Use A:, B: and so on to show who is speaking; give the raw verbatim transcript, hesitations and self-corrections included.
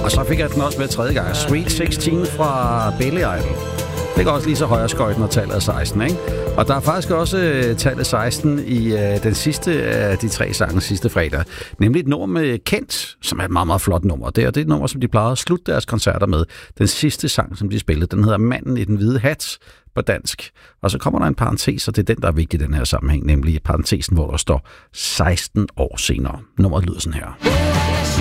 A: Og så fik jeg den også med tredje gang. Sweet seksten fra Billy Idol. Det går også lige så højere skøjt, når tallet er seksten, ikke? Og der er faktisk også uh, tallet seksten i uh, den sidste af uh, de tre sange sidste fredag. Nemlig et nummer med Kent, som er et meget, meget flot nummer. Det er, det er et nummer, som de plejede at slutte deres koncerter med. Den sidste sang, som de spillede, den hedder Manden i den hvide hat på dansk. Og så kommer der en parentes, og det er den, der er vigtig i den her sammenhæng, nemlig parentesen, hvor der står seksten år senere. Nummeret lyder sådan her.